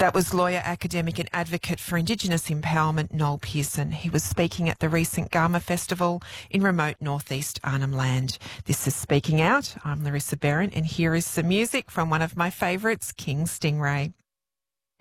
That was lawyer, academic and advocate for Indigenous empowerment, Noel Pearson. He was speaking at the recent Garma Festival in remote northeast Arnhem Land. This is Speaking Out. I'm Larissa Barron, and here is some music from one of my favourites, King Stingray.